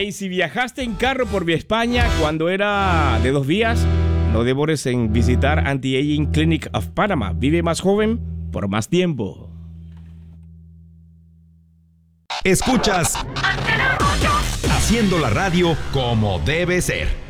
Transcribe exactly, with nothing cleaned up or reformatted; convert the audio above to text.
Hey, si viajaste en carro por vía España cuando era de dos vías, no demores en visitar Anti-Aging Clinic of Panama. Vive más joven por más tiempo. Escuchas Haciendo la Radio como debe ser.